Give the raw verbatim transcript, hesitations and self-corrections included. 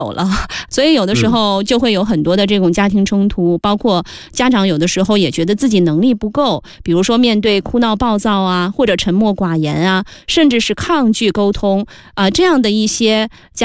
有了，所以有的时候就会有很多的这种家庭冲突，包括家长有的时候也觉得自己能力不够，比如说面对哭闹暴躁啊，或者沉默寡言啊，甚至是抗拒沟通啊、呃、这样的一些家